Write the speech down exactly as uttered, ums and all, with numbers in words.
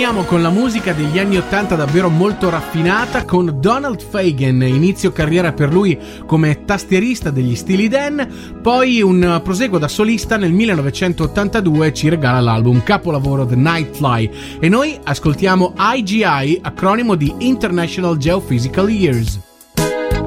Continuiamo con la musica degli anni ottanta davvero molto raffinata con Donald Fagen, inizio carriera per lui come tastierista degli Steely Dan, poi un proseguo da solista nel millenovecentottantadue ci regala l'album capolavoro The Night Fly e noi ascoltiamo I G I, acronimo di International Geophysical Years.